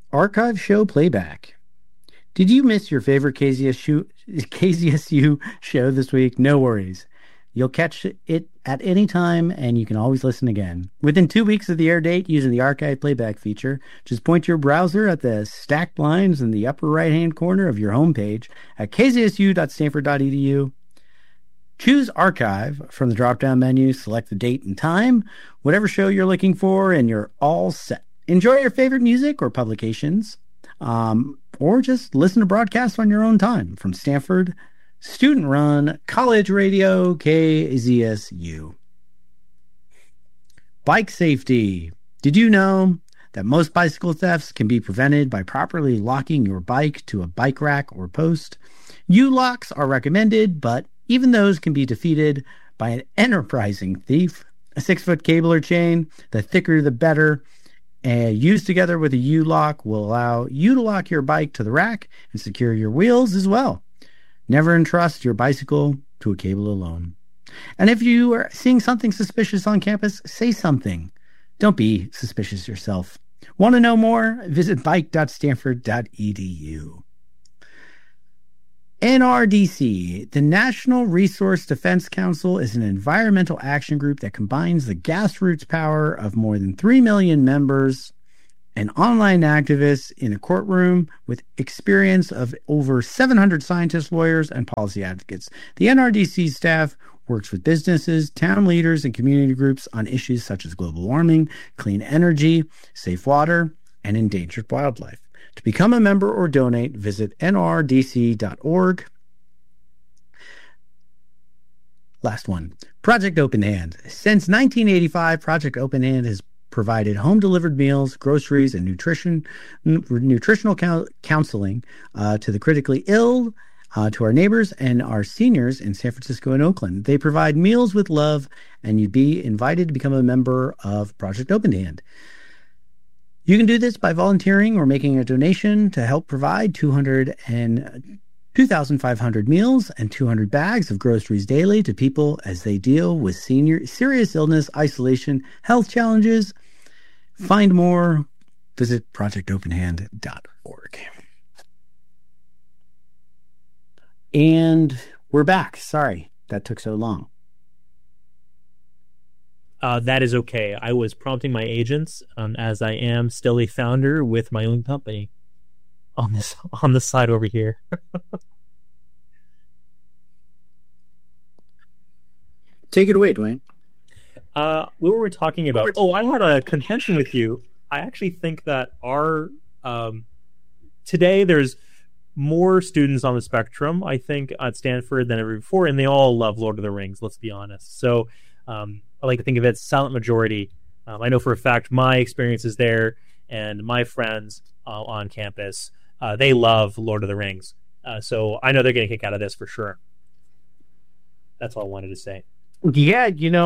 Archive show playback. Did you miss your favorite KZSU show this week? No worries. You'll catch it at any time, and you can always listen again. Within 2 weeks of the air date, using the archive playback feature, just point your browser at the stacked lines in the upper right-hand corner of your homepage at kzsu.stanford.edu. Choose Archive from the drop-down menu, select the date and time, whatever show you're looking for, and you're all set. Enjoy your favorite music or publications, or just listen to broadcasts on your own time from Stanford student-run college radio KZSU. Bike safety. Did you know that most bicycle thefts can be prevented by properly locking your bike to a bike rack or post? U-locks are recommended, but even those can be defeated by an enterprising thief. A 6-foot cable or chain, the thicker the better, used together with a U-lock will allow you to lock your bike to the rack and secure your wheels as well. Never entrust your bicycle to a cable alone. And if you are seeing something suspicious on campus, say something. Don't be suspicious yourself. Want to know more? Visit bike.stanford.edu. NRDC, the National Resource Defense Council, is an environmental action group that combines the grassroots power of more than 3 million members and online activists in a courtroom with experience of over 700 scientists, lawyers, and policy advocates. The NRDC staff works with businesses, town leaders, and community groups on issues such as global warming, clean energy, safe water, and endangered wildlife. To become a member or donate, visit nrdc.org. Last one. Project Open Hand. Since 1985, Project Open Hand has provided home-delivered meals, groceries, and nutritional counseling to the critically ill, to our neighbors and our seniors in San Francisco and Oakland. They provide meals with love, and you'd be invited to become a member of Project Open Hand. You can do this by volunteering or making a donation to help provide 2,500 meals and 200 bags of groceries daily to people as they deal with serious illness, isolation, health challenges. Find more. Visit projectopenhand.org. And we're back. Sorry that took so long. That is okay. I was prompting my agents, as I am still a founder with my own company on the side over here. Take it away, Dwayne. We were talking about... I had a contention with you. I actually think that today there's more students on the spectrum, I think, at Stanford than ever before, and they all love Lord of the Rings, let's be honest. So I like to think of it as silent majority. I know for a fact my experiences there and my friends on campus, they love Lord of the Rings. So I know they're getting a kick out of this for sure. That's all I wanted to say. Yeah,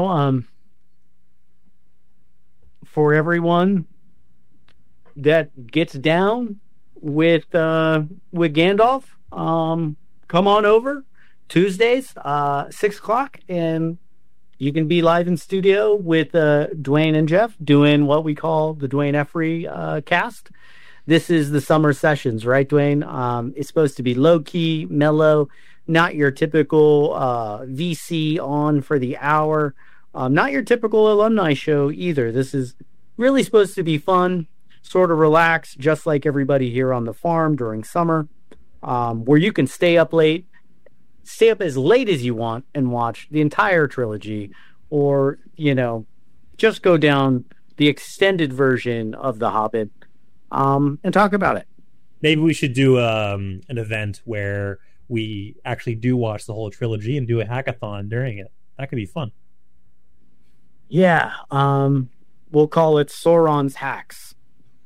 for everyone that gets down with Gandalf, come on over Tuesdays, 6:00, and you can be live in studio with Dwayne and Jeff doing what we call the Dwayne Effrey cast. This is the summer sessions, right, Dwayne? It's supposed to be low-key, mellow, not your typical VC on for the hour, not your typical alumni show either. This is really supposed to be fun, sort of relaxed, just like everybody here on the farm during summer, where you can stay up as late as you want and watch the entire trilogy, or, just go down the extended version of The Hobbit and talk about it. Maybe we should do an event where we actually do watch the whole trilogy and do a hackathon during it. That could be fun. Yeah. We'll call it Sauron's Hacks.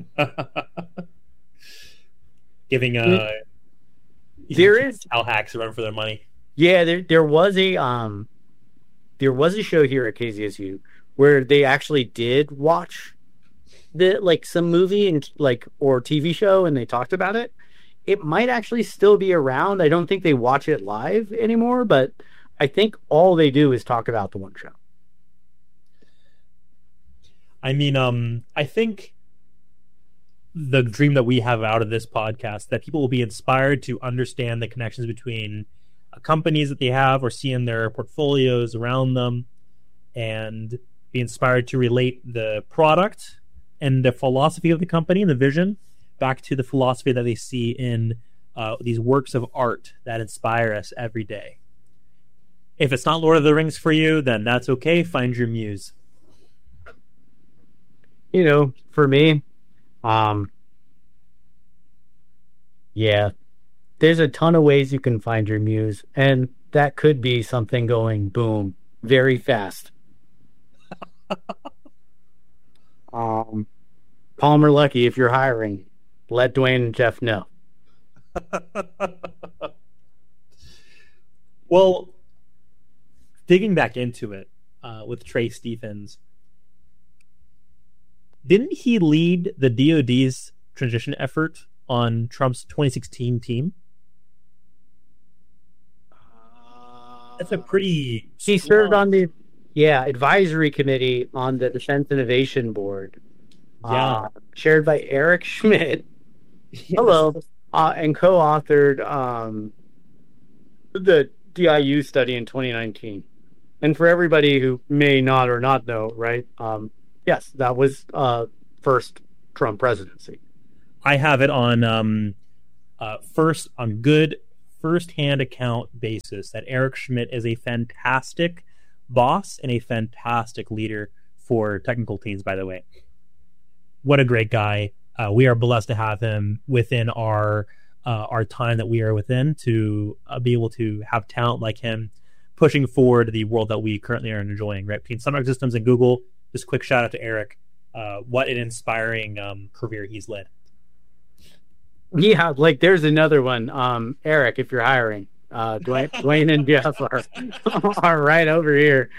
Giving there is how hacks run for their money. Yeah, there was a show here at KZSU where they actually did watch some movie and or TV show, and they talked about it. It might actually still be around. I don't think they watch it live anymore, but I think all they do is talk about the one show. I mean, I think the dream that we have out of this podcast, that people will be inspired to understand the connections between companies that they have or see in their portfolios around them, and be inspired to relate the product and the philosophy of the company and the vision back to the philosophy that they see in these works of art that inspire us every day. If it's not Lord of the Rings for you, then that's okay. Find your muse. You know, for me, yeah, there's a ton of ways you can find your muse, and that could be something going boom very fast. Palmer Luckey, if you're hiring, let Dwayne and Jeff know. Well, digging back into it with Trey Stephens, didn't he lead the DoD's transition effort on Trump's 2016 team? That's a pretty... He served on the advisory committee on the Defense Innovation Board. Yeah. Chaired by Eric Schmidt. Yes. Hello. And co-authored the DIU study in 2019. And for everybody who may not or not know, right? Yes, that was first Trump presidency. I have it on good first-hand account basis that Eric Schmidt is a fantastic boss and a fantastic leader for technical teams, by the way. What a great guy. We are blessed to have him within our time that we are within, to be able to have talent like him pushing forward the world that we currently are enjoying, right? Between Sunrock Systems and Google, just quick shout out to Eric. What an inspiring career he's led. Yeah, like there's another one. Eric, if you're hiring, Dwayne and Jeff are right over here.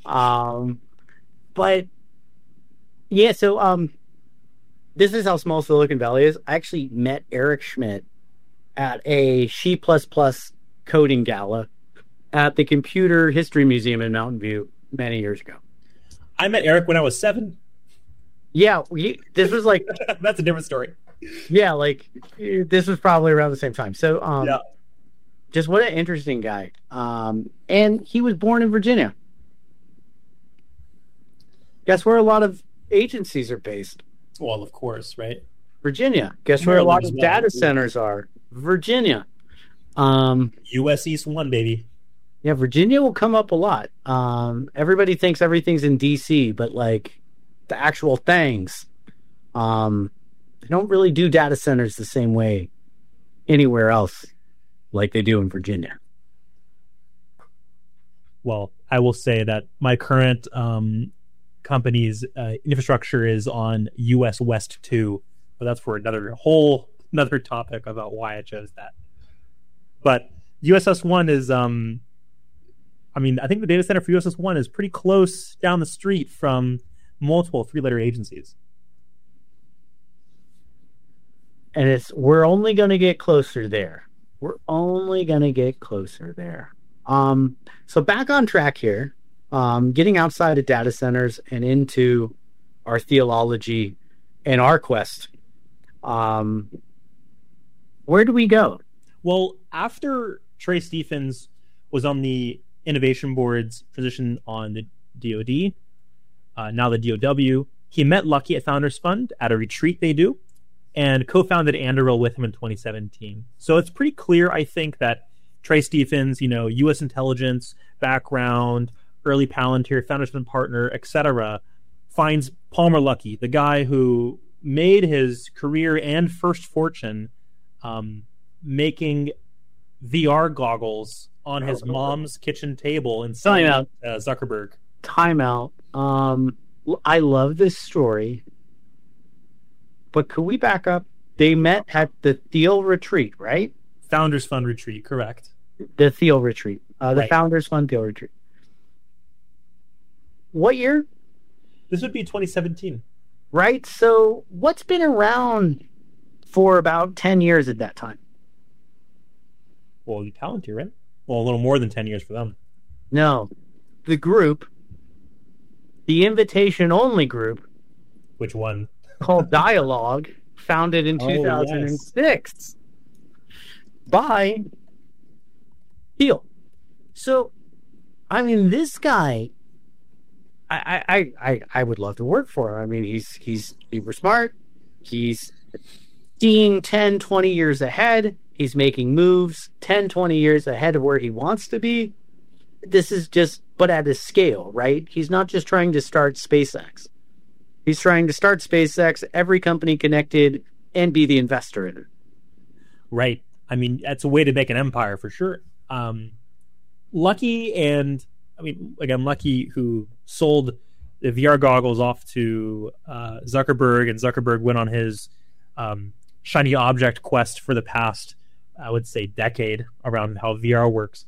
But yeah, so this is how small Silicon Valley is. I actually met Eric Schmidt at a C++ coding gala at the Computer History Museum in Mountain View many years ago. I met Eric when I was 7. Yeah, this was like... That's a different story. Yeah, like this was probably around the same time. So, just what an interesting guy. And he was born in Virginia. Guess where a lot of agencies are based? Well, of course, right? Virginia. Guess where a lot of data centers are? Virginia. US East 1, baby. Yeah, Virginia will come up a lot. Everybody thinks everything's in DC, but like the actual things, they don't really do data centers the same way anywhere else like they do in Virginia. Well, I will say that my current company's infrastructure is on US West 2, but that's for another topic about why I chose that. But USS 1 is, I think the data center for USS 1 is pretty close down the street from multiple 3-letter agencies. And we're only going to get closer there. So back on track here, getting outside of data centers and into our theology and our quest. Where do we go? Well, after Trey Stephens was on the Innovation Board's position on the DoD, now the DOW, he met Luckey at Founders Fund at a retreat they do, and co-founded Anduril with him in 2017. So it's pretty clear, I think, that Trey Stephens, U.S. intelligence background, early Palantir, Founders Fund partner, etc., finds Palmer Luckey, the guy who made his career and first fortune making VR goggles on his mom's kitchen table and selling Zuckerberg. Time out. I love this story. But could we back up? They met at the Thiel Retreat, right? Founders Fund Retreat, correct. The Thiel Retreat. The Right. Founders Fund Thiel Retreat. What year? This would be 2017. Right? So what's been around for about 10 years at that time? Well, Palantir, right? Well, a little more than 10 years for them. No. The group, the invitation-only group, Which one? called Dialogue, founded in Oh, yes. 2006 by Thiel. So, I mean, this guy, I would love to work for him. I mean, he's super smart. He's seeing 10, 20 years ahead. He's making moves 10, 20 years ahead of where he wants to be. This is just, but at a scale, right? He's not just trying to start SpaceX. He's trying to start SpaceX, every company connected, and be the investor in it. Right. I mean, that's a way to make an empire for sure. Lucky Lucky, who sold the VR goggles off to Zuckerberg, and Zuckerberg went on his shiny object quest for the past, I would say, decade around how VR works,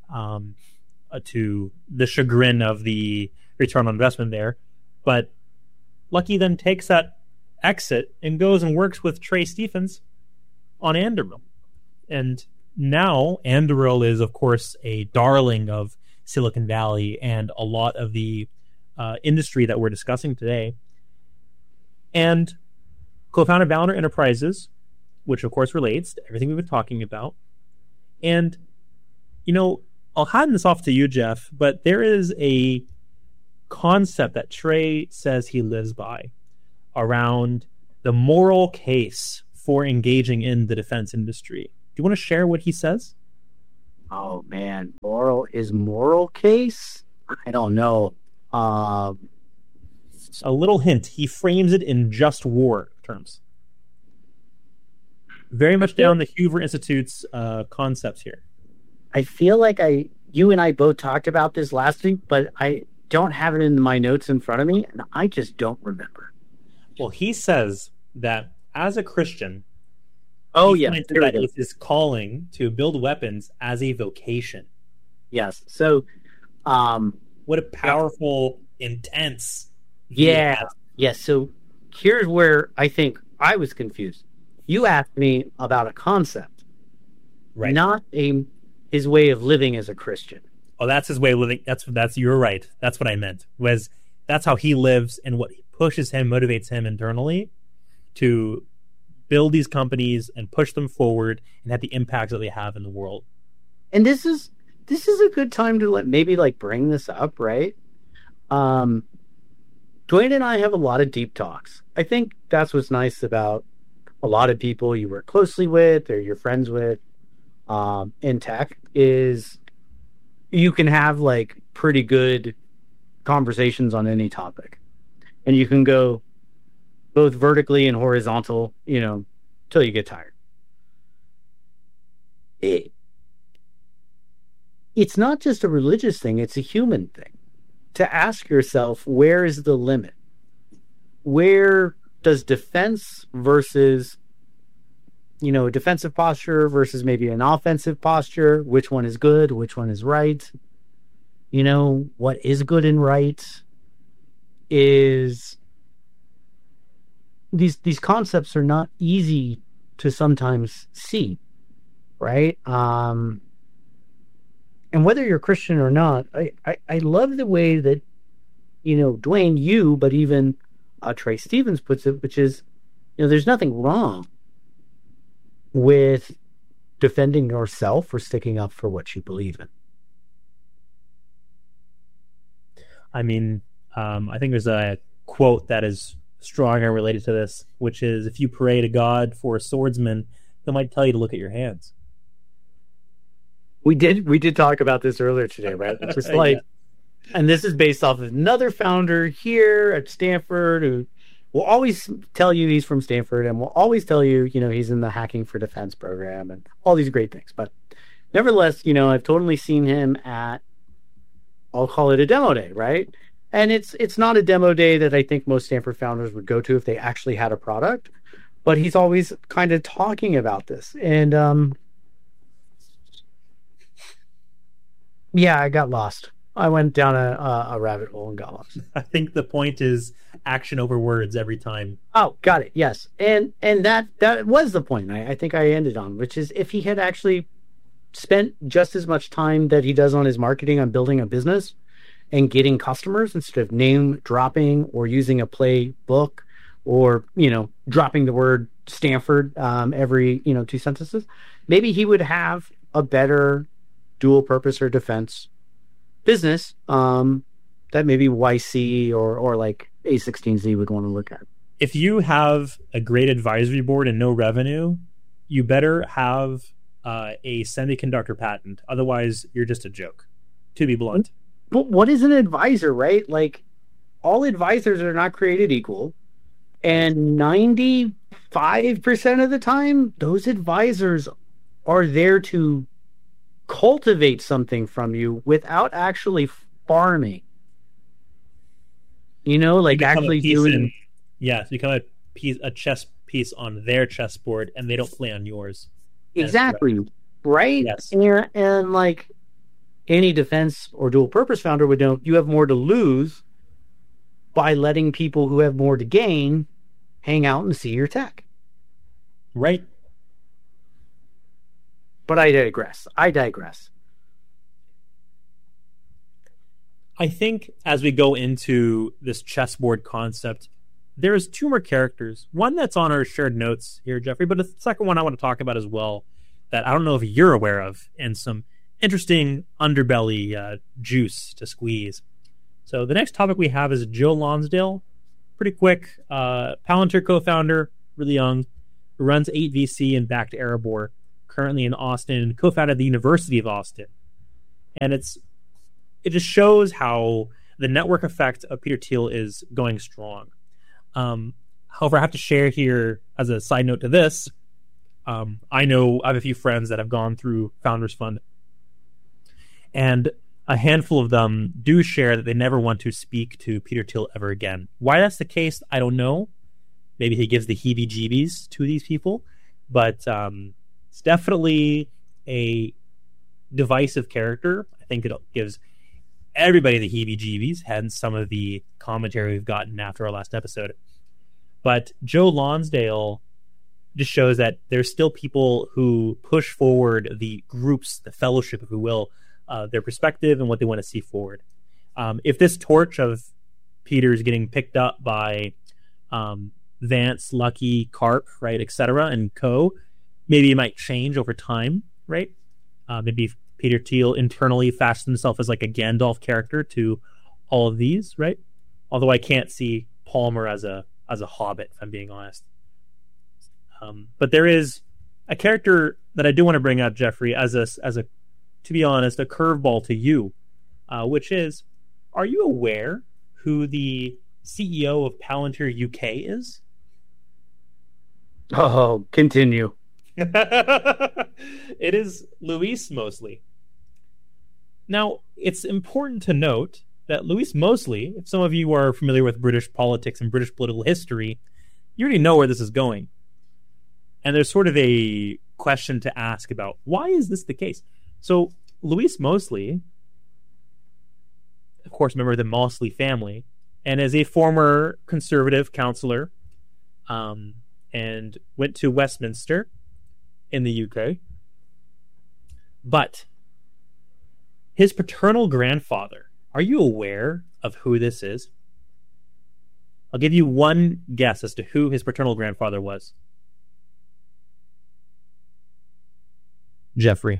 to the chagrin of the return on investment there. But Lucky then takes that exit and goes and works with Trey Stephens on Anduril. And now Anduril is, of course, a darling of Silicon Valley and a lot of the industry that we're discussing today. And co-founded Valor Enterprises, which of course relates to everything we've been talking about. And, I'll hand this off to you, Jeff, but there is a concept that Trey says he lives by around the moral case for engaging in the defense industry. Do you want to share what he says? Oh man, moral case? I don't know. A little hint. He frames it in just war terms. Very much down the Hoover Institute's concepts here. I feel like you and I both talked about this last week, but I don't have it in my notes in front of me, and I just don't remember. Well, he says that as a Christian, that is calling to build weapons as a vocation. Yes. So, what a powerful, intense. Yeah. Yes. So here's where I think I was confused. You asked me about a concept, right? Not his way of living as a Christian. Oh, that's his way of living. That's you're right. That's what I meant. That's how he lives and what pushes him, motivates him internally to build these companies and push them forward and have the impact that they have in the world. And this is a good time to bring this up, right? Dwayne and I have a lot of deep talks. I think that's what's nice about a lot of people you work closely with or you're friends with in tech is you can have pretty good conversations on any topic. And you can go both vertically and horizontal, till you get tired. It's not just a religious thing, it's a human thing. To ask yourself, where is the limit? Where does defense versus, a defensive posture versus maybe an offensive posture, which one is good, which one is right? What is good and right is these concepts are not easy to sometimes see, right? And whether you're Christian or not, I love the way that, Dwayne, but even Trey Stephens puts it, which is, there's nothing wrong with defending yourself or sticking up for what you believe in. I mean, I think there's a quote that is strong and related to this, which is, if you pray to God for a swordsman, they might tell you to look at your hands. We did talk about this earlier today, right? It's just yeah. And this is based off of another founder here at Stanford who will always tell you he's from Stanford and will always tell you, he's in the Hacking for Defense program and all these great things. But nevertheless, I've totally seen him at, I'll call it a demo day, right? And it's not a demo day that I think most Stanford founders would go to if they actually had a product, but he's always kind of talking about this. And yeah, I got lost. I went down a rabbit hole and got lost. I think the point is action over words every time. Oh, got it. Yes. And that was the point I think I ended on, which is if he had actually spent just as much time that he does on his marketing on building a business and getting customers instead of name dropping or using a playbook or, dropping the word Stanford every, 2 sentences, maybe he would have a better dual purpose or defense business that maybe YC or like A16Z would want to look at. If you have a great advisory board and no revenue, you better have a semiconductor patent. Otherwise, you're just a joke, to be blunt. But what is an advisor, right? Like, all advisors are not created equal. And 95% of the time, those advisors are there to cultivate something from you without actually farming. Like actually doing... Yes, you become a chess piece on their chessboard, and they don't play on yours. Exactly, right? Yes. And like any defense or dual purpose founder would know, you have more to lose by letting people who have more to gain hang out and see your tech. Right. But I digress. I think as we go into this chessboard concept, there's two more characters. One that's on our shared notes here, Jeffrey, but a second one I want to talk about as well that I don't know if you're aware of, and some interesting underbelly juice to squeeze. So the next topic we have is Joe Lonsdale. Pretty quick. Palantir co-founder, really young, runs 8VC and backed Erebor, currently in Austin, co-founded the University of Austin. And it just shows how the network effect of Peter Thiel is going strong. However, I have to share here as a side note to this, I have a few friends that have gone through Founders Fund, and a handful of them do share that they never want to speak to Peter Thiel ever again. Why that's the case, I don't know. Maybe he gives the heebie-jeebies to these people, but it's definitely a divisive character. I think it gives everybody the heebie-jeebies, hence some of the commentary we've gotten after our last episode. But Joe Lonsdale just shows that there's still people who push forward the groups, the fellowship, if you will, their perspective and what they want to see forward. If this torch of Peter's getting picked up by Vance, Lucky, Karp, right, etc., and co, maybe it might change over time, right? Maybe Peter Thiel internally fashioned himself as like a Gandalf character to all of these, right? Although I can't see Palmer as a hobbit, if I'm being honest. But there is a character that I do want to bring up, Jeffrey, as a to be honest, a curveball to you, which is, are you aware who the CEO of Palantir UK is? Oh, continue. It is Louise Mosley. Now, it's important to note that Louise Mosley, if some of you are familiar with British politics and British political history, you already know where this is going. And there's sort of a question to ask about, why is this the case? So, Louise Mosley, of course, member of the Mosley family, and is a former conservative councillor, and went to Westminster in the UK. But his paternal grandfather, are you aware of who this is? I'll give you one guess as to who his paternal grandfather was. Jeffrey.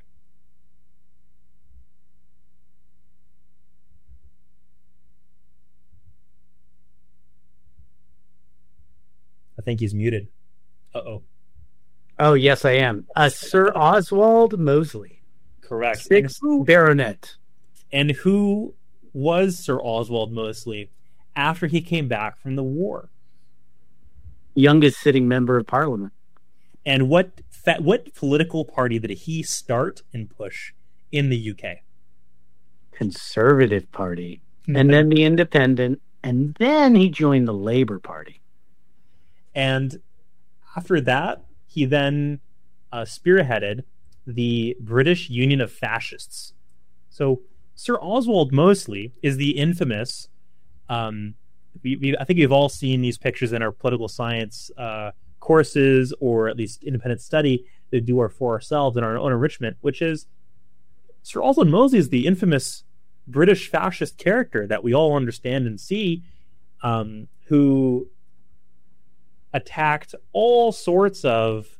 I think he's muted. Uh-oh. Oh, yes, I am. Sir Oswald Mosley. Correct. 6th Baronet. And who was Sir Oswald Mosley after he came back from the war? Youngest sitting member of Parliament. And what political party did he start and push in the UK? Conservative Party. And then the Independent. And then he joined the Labour Party. And after that, he then spearheaded the British Union of Fascists. So Sir Oswald Mosley is the infamous... I think we've all seen these pictures in our political science courses, or at least independent study that we do for ourselves in our own enrichment, which is Sir Oswald Mosley is the infamous British fascist character that we all understand and see, who attacked all sorts of,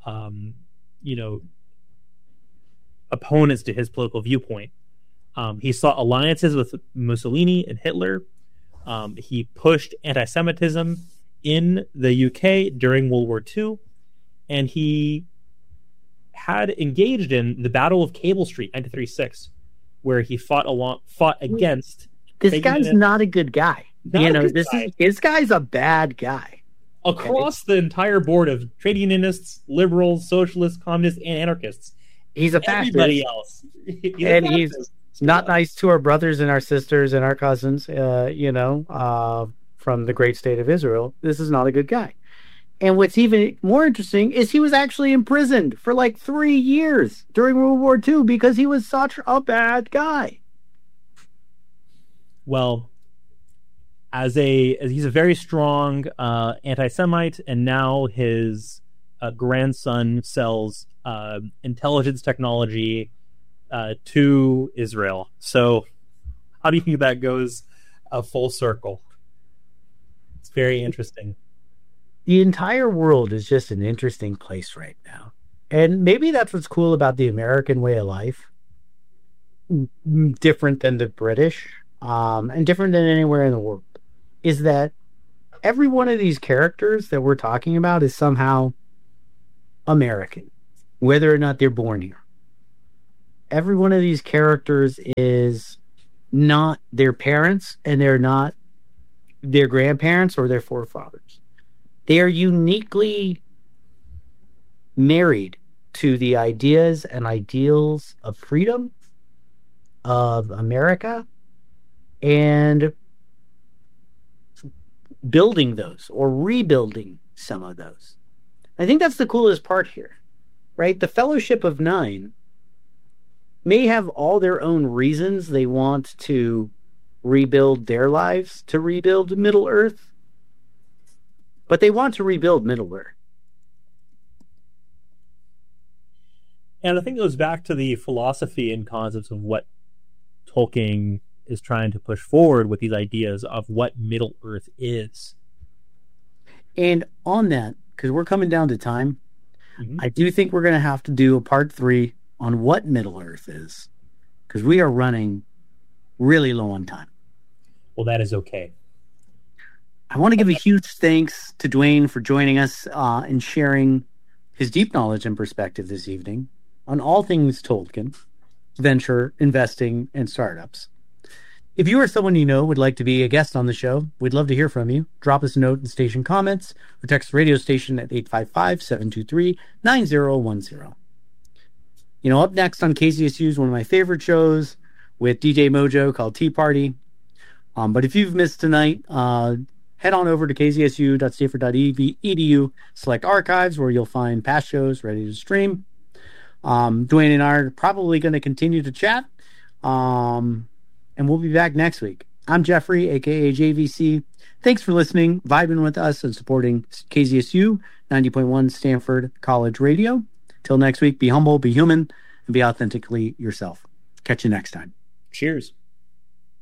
opponents to his political viewpoint. He sought alliances with Mussolini and Hitler. He pushed anti-Semitism in the UK during World War II, and he had engaged in the Battle of Cable Street, 1936, where he fought against. This guy's not a good guy. This guy's a bad guy. Across the entire board of trade unionists, liberals, socialists, communists, and anarchists. He's a fascist. Everybody else. He's not nice to our brothers and our sisters and our cousins, from the great state of Israel. This is not a good guy. And what's even more interesting is he was actually imprisoned for like 3 years during World War II because he was such a bad guy. Well, as he's a very strong anti-Semite, and now his grandson sells intelligence technology to Israel. So how do you think that goes full circle? It's very interesting. The entire world is just an interesting place right now. And maybe that's what's cool about the American way of life. Different than the British, and different than anywhere in the world, is that every one of these characters that we're talking about is somehow American, whether or not they're born here. Every one of these characters is not their parents, and they're not their grandparents or their forefathers. They are uniquely married to the ideas and ideals of freedom, of America, and building those or rebuilding some of those. I think that's the coolest part here, right? The Fellowship of Nine may have all their own reasons they want to rebuild their lives, to rebuild Middle Earth, but they want to rebuild Middle Earth. And I think it goes back to the philosophy and concepts of what Tolkien is trying to push forward with these ideas of what Middle Earth is. And on that, because we're coming down to time, I do think we're going to have to do a part 3 on what Middle Earth is, because we are running really low on time. Well, that is okay. I want to give a huge thanks to Dwayne for joining us and sharing his deep knowledge and perspective this evening on all things Tolkien, venture, investing, and startups. If you or someone you know would like to be a guest on the show, we'd love to hear from you. Drop us a note in station comments or text the radio station at 855-723-9010. Up next on KZSU is one of my favorite shows with DJ Mojo called Tea Party. But if you've missed tonight, head on over to kzsu.stanford.edu, select archives where you'll find past shows ready to stream. Dwayne and I are probably going to continue to chat. And we'll be back next week. I'm Jeffrey, a.k.a. JVC. Thanks for listening, vibing with us, and supporting KZSU 90.1 Stanford College Radio. Till next week, be humble, be human, and be authentically yourself. Catch you next time. Cheers.